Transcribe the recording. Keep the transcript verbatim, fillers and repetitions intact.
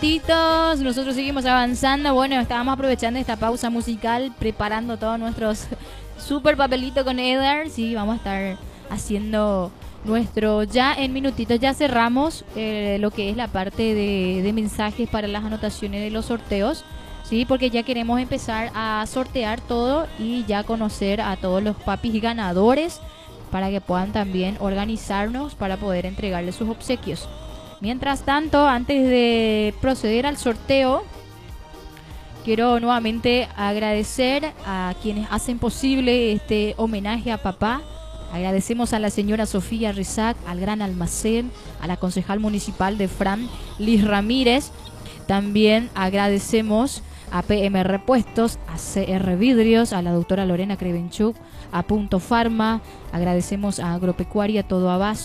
minutitos, nosotros seguimos avanzando. Bueno, estábamos aprovechando esta pausa musical, preparando todos nuestros super papelitos con Eder. Sí, vamos a estar haciendo nuestro, ya en minutitos, ya cerramos eh, lo que es la parte de, de mensajes para las anotaciones de los sorteos. Sí, porque ya queremos empezar a sortear todo y ya conocer a todos los papis ganadores para que puedan también organizarnos para poder entregarles sus obsequios. Mientras tanto, antes de proceder al sorteo, quiero nuevamente agradecer a quienes hacen posible este homenaje a papá. Agradecemos a la señora Sofía Rizac, al Gran Almacén, a la concejal municipal de Fran, Liz Ramírez. También agradecemos a P M Repuestos, a C R Vidrios, a la doctora Lorena Krevenchuk, a Punto Farma. Agradecemos a Agropecuaria Todo Abasto,